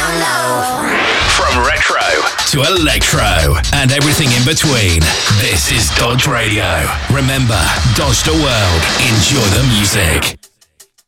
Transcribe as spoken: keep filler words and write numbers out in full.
down low. From retro to electro and everything in between, this is Dodge Radio. Remember, dodge the world, enjoy the music.